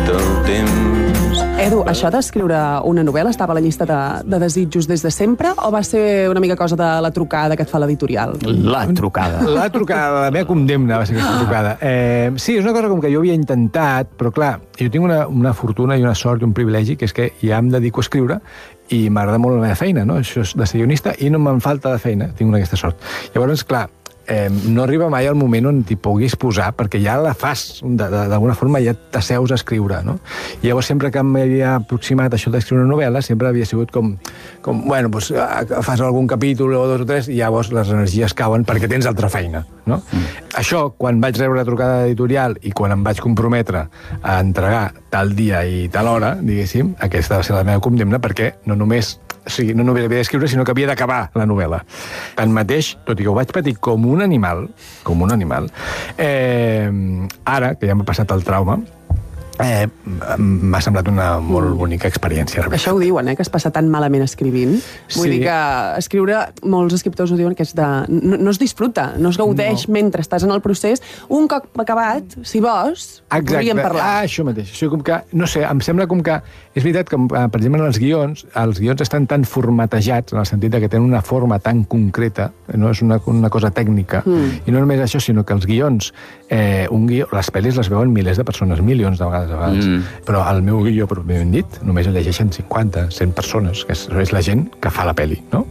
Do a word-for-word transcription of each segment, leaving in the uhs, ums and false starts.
del temps. Edu, això d'escriure una novel·la estava a la llista de, de desitjos des de sempre o va ser una mica cosa de la trucada que et fa l'editorial? La trucada. La trucada, la meva condemna va ser aquesta trucada. Eh, sí, és una cosa com que jo havia intentat, però clar, jo tinc una, una fortuna i una sort i un privilegi, que és que ja em dedico a escriure i m'agrada molt la meva feina, no? Això és de ser guionista i no me'n falta de feina, tinc una aquesta sort. Llavors, clar, Eh, no arriba mai al moment on t'hi puguis posar, perquè ja la fas, d'alguna forma ja t'asseus a escriure, no? I llavors sempre que m'havia aproximat això d'escriure una novel·la, sempre havia sigut com, com bueno, doncs, fas algun capítol o dos o tres i llavors les energies cauen perquè tens altra feina, no? Mm. Això, quan vaig rebre la trucada editorial i quan em vaig comprometre a entregar tal dia i tal hora, diguéssim, aquesta va ser la meva condemna, perquè no només O sigui, no només havia d'escriure, sinó que havia d'acabar la novel·la. Tanmateix, tot i que ho vaig patir com un animal, com un animal, eh, ara, que ja m'ha passat el trauma, Eh, m'ha semblat una molt bonica experiència. Això ho diuen, eh, que es passa tan malament escrivint. Vull Sí. dir que escriure, molts escriptors ho diuen, que és de... No, no es disfruta, no es gaudeix no. mentre estàs en el procés. Un cop acabat, si vols, Exacte. podríem parlar. Ah, això mateix. Això com que, no sé, em sembla com que... És veritat que, per exemple, en els guions, els guions estan tan formatejats, en el sentit de que tenen una forma tan concreta, no és una, una cosa tècnica, mm. i no només això, sinó que els guions, eh, un guió, les pel·lis les veuen milers de persones, milions de vegades, a vegades. Mm. Però el meu guió, pròpiament dit, només el llegeixen cinquanta, cent persones, que és, és la gent que fa la pel·li, no?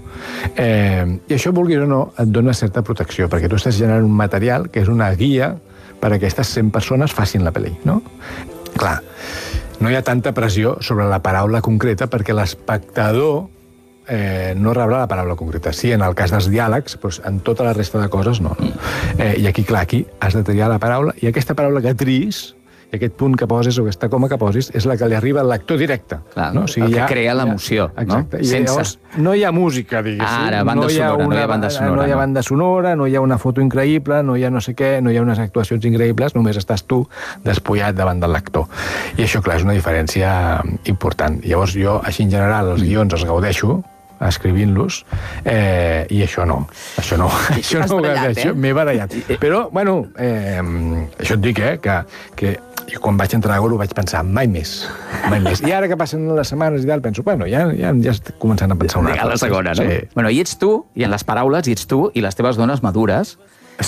Eh, I això, vulguis o no, et dona certa protecció, perquè tu estàs generant un material que és una guia per a aquestes cent persones facin la pel·li, no? Clar, no hi ha tanta pressió sobre la paraula concreta perquè l'espectador eh, no rebrà la paraula concreta. Sí, en el cas dels diàlegs, doncs en tota la resta de coses no. no. Eh, I aquí, clar, aquí has de triar la paraula, i aquesta paraula que tris, i aquest punt que poses o aquesta coma que posis, és la que li arriba al lector directe. Clar, no? O sigui, el que ja, crea l'emoció. Ja, exacte. No? I Sense... llavors no hi ha música, diguéssim. Ara, banda no hi ha sonora, una, no hi ha banda sonora. No hi ha no. banda sonora, no hi ha una foto increïble, no hi ha no sé què, no hi ha unes actuacions increïbles, només estàs tu despullat davant del lector. I això, clar, és una diferència important. Llavors jo, així en general, els guions els gaudeixo, escrivint-los, eh, i això no. Això no. Això no barallat, eh? M'he barallat. Però, bueno, eh, això et dic, eh, que, que jo quan vaig entrar a Goro vaig pensar, mai més, mai més. I ara que passen les setmanes i tal, penso, bueno, ja, ja, ja estic començant a pensar una altra. A la segona, no? Sí. Bueno, i ets tu, i en les paraules, i ets tu, i les teves dones madures,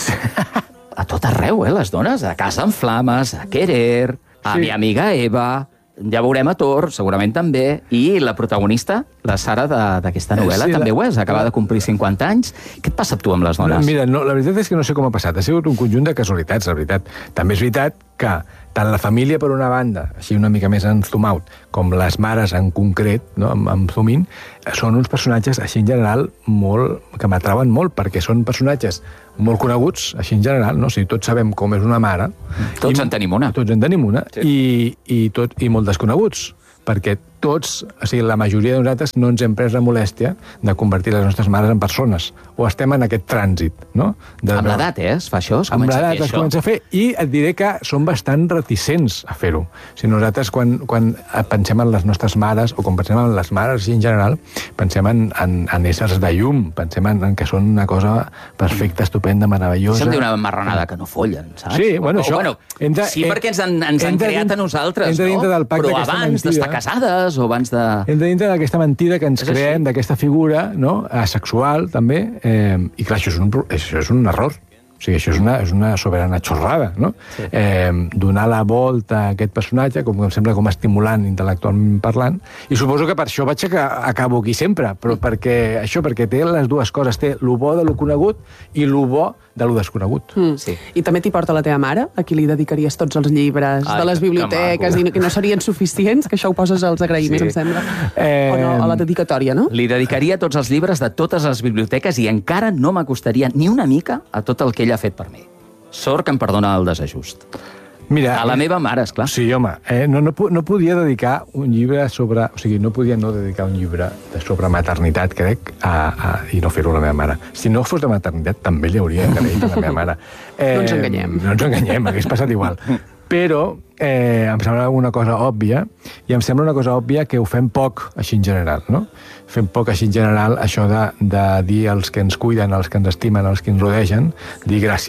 a tot arreu, eh, les dones, a Casa en Flames, a Querer, a Sí. mi amiga Eva, ja veurem a Tor, segurament també, i la protagonista, la Sara d'aquesta novel·la, Sí, també la- ho és, acaba de complir cinquanta anys. Què et passa amb tu amb les dones? Mira, no, la veritat és que no sé com ha passat. Ha sigut un conjunt de casualitats, la veritat. També és veritat que tant la família, per una banda, així una mica més enzumaut, com les mares en concret, no, amb, amb Zumin, són uns personatges, així en general, molt, que m'atrauen molt, perquè són personatges molt coneguts, així en general, no? O sigui, tots sabem com és una mare. Tots I, en tenim una. Tots en tenim una, Sí. i, i, tot, i molt desconeguts, perquè tots, o sigui, la majoria de nosaltres no ens hem pres la molèstia de convertir les nostres mares en persones, o estem en aquest trànsit, no? De, Amb l'edat, eh, es fa això? Es amb comença a l'edat fer es això. comença a fer, i et diré que som bastant reticents a fer-ho. O sigui, nosaltres, quan, quan pensem en les nostres mares, o quan pensem en les mares així en general, pensem en, en, en éssers de llum, pensem en, en que són una cosa perfecta, estupenda, meravellosa. Deixa'm dir una marranada que no follen, saps? Sí, bueno, o, això... O, bueno, entra, sí, perquè ens han, ens han entra creat dins- a nosaltres, entra no? dintre del pacte Però d'aquesta abans mentida. d'estar casades o abans de... Entra dintre d'aquesta mentida que ens És creem, així. d'aquesta figura, no?, asexual, també, eh, i clar, això és, un, pro- això és un error. O sigui, això és una, és una soberana xorrada, no? Sí. Eh, donar la volta a aquest personatge, com em sembla com estimulant intel·lectualment parlant, i suposo que per això vaig a, acabo aquí sempre, però perquè això, perquè té les dues coses, té lo bo de lo conegut i lo bo de lo desconegut. Mm. Sí. I també t'hi porta la teva mare, a qui li dedicaries tots els llibres Ai, de les que- biblioteques que i no, que no serien suficients, que això ho poses als agraïments, Sí. em sembla. Eh, O no, a la dedicatòria, no? Li dedicaria tots els llibres de totes les biblioteques i encara no m'acostaria ni una mica a tot el que ell ha fet per mi. Sort que em perdona el desajust. Mira, A la meva mare, esclar. Sí, home, eh, no, no, no podia dedicar un llibre sobre... O sigui, no podia no dedicar un llibre de sobre maternitat, crec, a, a, i no fer-ho a la meva mare. Si no fos de maternitat, també li hauria agraït a la meva mare. Eh, No ens enganyem. No ens enganyem, hagués passat igual. Però eh, em sembla una cosa òbvia, i em sembla una cosa òbvia que ho fem poc, així en general, no? Fem poc, així en general, això de, de dir als que ens cuiden, als que ens estimen, als que ens rodegen, dir gràcies.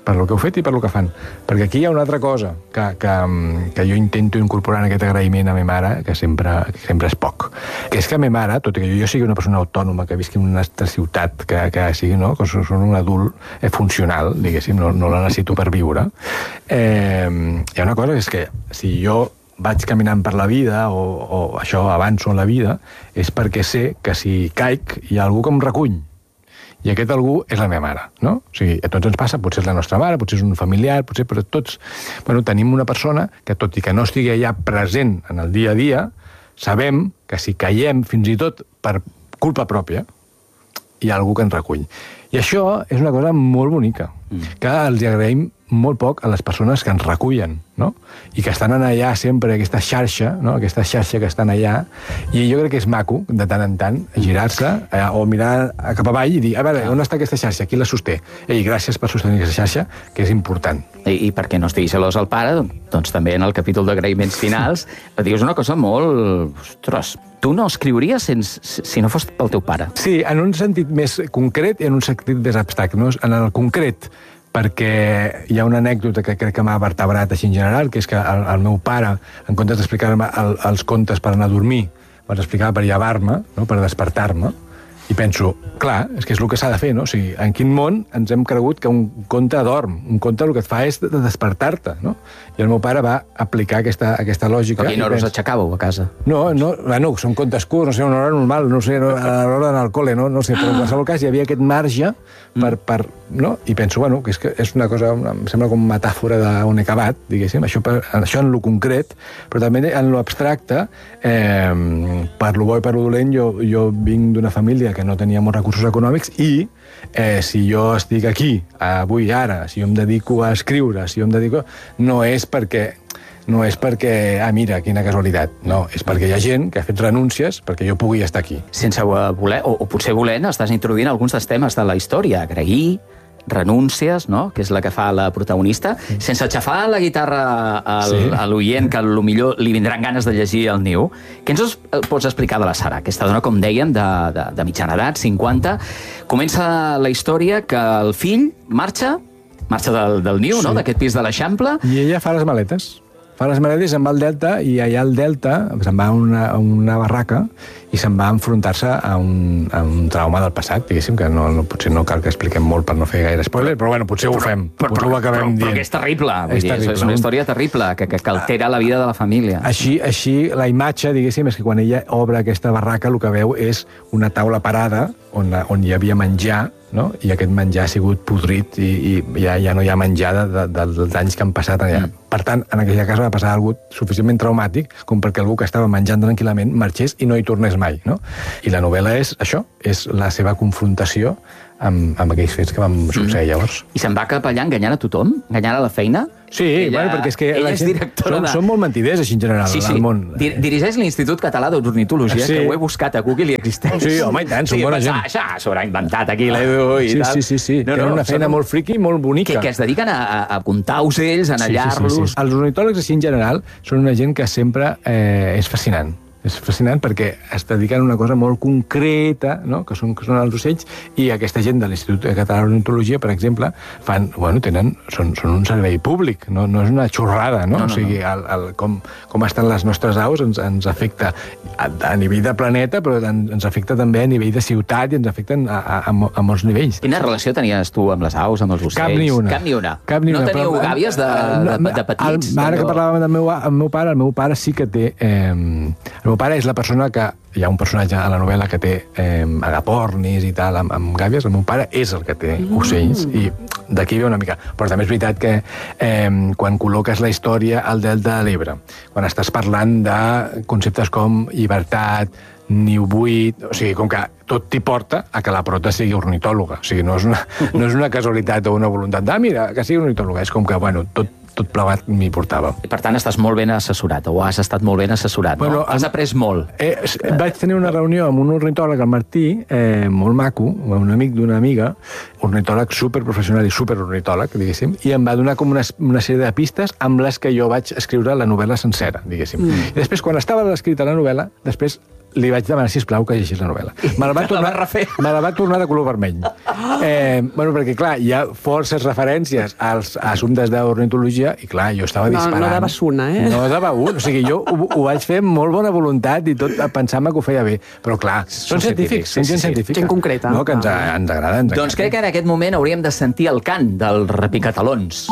per lo que heu fet i per lo que fan. Perquè aquí hi ha una altra cosa que, que, que jo intento incorporar en aquest agraïment a ma mare, que sempre, que sempre és poc. Que és que ma mare, tot i que jo sigui una persona autònoma, que visqui en una altra ciutat, que, que sigui, no?, que són un adult eh, funcional, diguéssim, no, no la necessito per viure, eh, hi ha una cosa que és que si jo vaig caminant per la vida o, o això avanço en la vida, és perquè sé que si caic hi ha algú que em recull. I aquest algú és la meva mare, no? O sigui, a tots ens passa, potser és la nostra mare, potser és un familiar, potser, però tots... Bueno, tenim una persona que, tot i que no estigui allà present en el dia a dia, sabem que si caiem fins i tot per culpa pròpia, hi ha algú que ens recull. I això és una cosa molt bonica, mm. que els agraïm molt poc a les persones que ens recullen, no? I que estan allà sempre, aquesta xarxa, no? Aquesta xarxa que estan allà, i jo crec que és maco, de tant en tant, girar-se eh, o mirar cap avall i dir, a veure, on està aquesta xarxa? Qui la sosté? Ei, gràcies per sostenir aquesta xarxa, que és important. I, i perquè no estigui gelós el pare, doncs també en el capítol d'agraïments finals dius una cosa molt... Ostres, tu no escriuries sense, si no fos pel teu pare. Sí, en un sentit més concret i en un sentit més abstracte. No? En el concret, perquè hi ha una anècdota que crec que m'ha vertebrat així en general, que és que el, el meu pare, en comptes d'explicar-me el, els contes per anar a dormir, me'ls explicava per llevar-me, no? Per despertar-me, i penso, clar, és que és el que s'ha de fer, no? O sigui, en quin món ens hem cregut que un conte dorm? Un conte el que et fa és de despertar-te, no? I el meu pare va aplicar aquesta, aquesta lògica. A quina hora us aixecàveu a casa? No, no, bueno, són contes curts, no sé, una hora normal, no sé, no, a l'hora d'anar al col·le, no, no sé, però en qualsevol cas hi havia aquest marge per, per, no? I penso, bueno, que és, que és una cosa, em sembla com metàfora d'on he acabat, diguéssim, això, per, això en lo concret, però també en lo abstracte, eh, per lo bo i per lo dolent, jo, jo vinc d'una família que no tenia molts recursos econòmics i eh, si jo estic aquí, avui, ara, si jo em dedico a escriure, si jo em dedico... No és perquè... No és perquè, ah, mira, quina casualitat. No, és perquè hi ha gent que ha fet renúncies perquè jo pugui estar aquí. Sense voler, o, o potser volent, estàs introduint alguns dels temes de la història. Agrair, renúncies, no?, que és la que fa la protagonista, sense aixafar la guitarra al, sí. a l'oient, que potser li vindran ganes de llegir el niu. Què ens pots explicar de la Sara? Aquesta dona, com dèiem, de, de, de mitjana edat, cinquanta, comença la història que el fill marxa, marxa del, del niu, sí. no?, d'aquest pis de l'Eixample. I ella fa les maletes. Fa les maletes, se'n va al Delta, i allà al Delta se'n va a una, a una barraca i se'n va a enfrontar-se a un, a un trauma del passat, diguéssim, que no, no, potser no cal que expliquem molt per no fer gaire spoiler, però bueno, potser ho fem, però, potser ho acabem però, dient. Però que és terrible, vull és, dir, terrible, és una història terrible, que, que, que altera la vida de la família. Així, així la imatge, diguéssim, és que quan ella obre aquesta barraca el que veu és una taula parada on, on hi havia menjar, no? I aquest menjar ha sigut podrit i, i ja, ja no hi ha menjar de, de, dels anys que han passat allà. Mm. Per tant, en aquella casa va passar alguna cosa suficientment traumàtic com perquè algú que estava menjant tranquil·lament marxés i no hi tornés mai, no? I la novel·la és això, és la seva confrontació amb, amb aquells fets que van succeir llavors. I se'n va cap allà enganyant a tothom? Enganyant a la feina? Sí, ella, bueno, perquè és que ella la és gent directora són, de... són molt mentiders, així en general, sí, sí. al món. Dir dirigeix l'Institut Català d'Ornitologia, sí. que ho he buscat a Google i existeix. Sí, home, i tant, són sí, bona gent. Això s'ho haurà inventat aquí, l'Edu, i sí, tal. Sí, sí, sí. No, Tenen no, una feina són... molt friqui i molt bonica. Que, que es dediquen a, a comptar ocells, a anar-los... Sí, sí, sí, sí. Els ornitòlegs, així en general, són una gent que sempre eh, és fascinant. És fascinant perquè es dediquen a una cosa molt concreta, no? que, són, que són els ocells, i aquesta gent de l'Institut Català d'Ornitologia, per exemple, fan, bueno, tenen, són, són un servei públic, no, no és una xorrada, no? no, no o sigui, el, el, com, com estan les nostres aus ens, ens afecta a, a nivell de planeta, però ens afecta també a nivell de ciutat i ens afecten a, a, a, a molts nivells. Quina relació tenies tu amb les aus, amb els ocells? Cap ni una. Cap ni una. Cap ni no una, teníeu però, gàbies de, de, de, de petits? El, ara que parlàvem del meu, el meu pare, el meu pare sí que té... Eh, el meu pare és la persona que... Hi ha un personatge a la novel·la que té eh, agapornis i tal, amb, amb gàbies. El meu pare és el que té ocells, i d'aquí ve una mica. Però també és veritat que eh, quan col·loques la història al Delta de l'Ebre, quan estàs parlant de conceptes com llibertat, niu buit, o sigui, com que tot t'hi porta a que la prota sigui ornitòloga. O sigui, no és una, no és una casualitat o una voluntat de, ah, mira, que sigui ornitòloga. És com que, bueno, tot tot plegat m'hi portava. Per tant, estàs molt ben assessorat, o has estat molt ben assessorat, bueno, no? Has après molt. Eh, vaig tenir una reunió amb un ornitòleg, el Martí, eh, molt maco, un amic d'una amiga, ornitòleg superprofessional i superornitòleg, diguéssim, i em va donar com una, una sèrie de pistes amb les que jo vaig escriure la novel·la sencera, diguéssim. Mm. I després, quan estava escrita la novel·la, després li vaig demanar, sisplau, que llegís la novel·la. Me la va tornar, la va refer. me la va tornar de color vermell. Eh, bueno, perquè, clar, hi ha forces referències als assumptes d'ornitologia i, clar, jo estava No, disparant. no daves una, eh? No dava un. O sigui, jo ho, ho vaig fer amb molt bona voluntat i tot pensant-me que ho feia bé. Però, clar, són, Són científics, científics, són sí, gent sí, sí. científica. Gent concreta. No, que ens, ens agrada. Ens Doncs crec que en aquest moment hauríem de sentir el cant dels repicatalons.